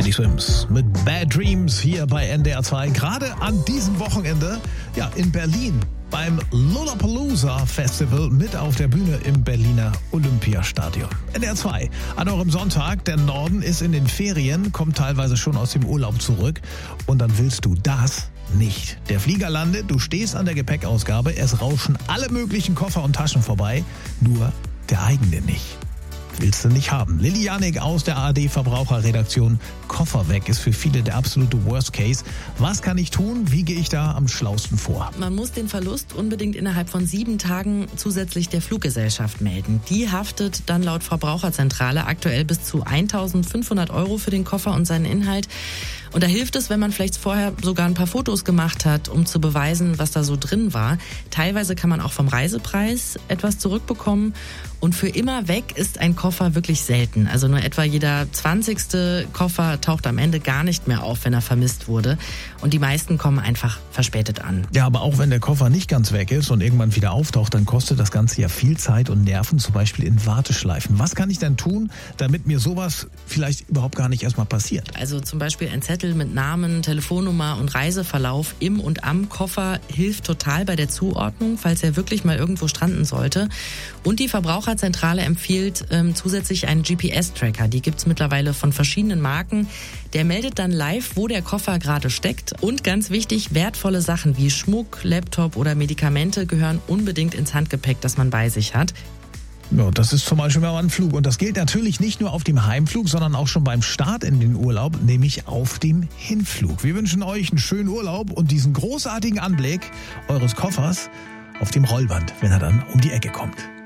Teddy Swims mit Bad Dreams hier bei NDR 2. Gerade an diesem Wochenende, in Berlin beim Lollapalooza Festival mit auf der Bühne im Berliner Olympiastadion. NDR 2 an eurem Sonntag. Der Norden ist in den Ferien, kommt teilweise schon aus dem Urlaub zurück. Und dann willst du das nicht. Der Flieger landet, du stehst an der Gepäckausgabe, es rauschen alle möglichen Koffer und Taschen vorbei, nur der eigene nicht. Willst du nicht haben. Lilly Janik aus der ARD-Verbraucherredaktion. Koffer weg ist für viele der absolute Worst Case. Was kann ich tun? Wie gehe ich da am schlausten vor? Man muss den Verlust unbedingt innerhalb von 7 Tagen zusätzlich der Fluggesellschaft melden. Die haftet dann laut Verbraucherzentrale aktuell bis zu 1.500 € für den Koffer und seinen Inhalt. Und da hilft es, wenn man vielleicht vorher sogar ein paar Fotos gemacht hat, um zu beweisen, was da so drin war. Teilweise kann man auch vom Reisepreis etwas zurückbekommen. Und für immer weg ist ein Koffer wirklich selten. Also nur etwa jeder 20. Koffer taucht am Ende gar nicht mehr auf, wenn er vermisst wurde. Und die meisten kommen einfach verspätet an. Ja, aber auch wenn der Koffer nicht ganz weg ist und irgendwann wieder auftaucht, dann kostet das Ganze ja viel Zeit und Nerven, zum Beispiel in Warteschleifen. Was kann ich denn tun, damit mir sowas vielleicht überhaupt gar nicht erstmal passiert? Also zum Beispiel ein Zettel mit Namen, Telefonnummer und Reiseverlauf im und am Koffer hilft total bei der Zuordnung, falls er wirklich mal irgendwo stranden sollte. Und die Verbraucherzentrale empfiehlt zusätzlich einen GPS-Tracker. Die gibt's mittlerweile von verschiedenen Marken. Der meldet dann live, wo der Koffer gerade steckt. Und ganz wichtig, wertvolle Sachen wie Schmuck, Laptop oder Medikamente gehören unbedingt ins Handgepäck, das man bei sich hat. Ja, das ist zum Beispiel mal ein Flug. Und das gilt natürlich nicht nur auf dem Heimflug, sondern auch schon beim Start in den Urlaub, nämlich auf dem Hinflug. Wir wünschen euch einen schönen Urlaub und diesen großartigen Anblick eures Koffers auf dem Rollband, wenn er dann um die Ecke kommt.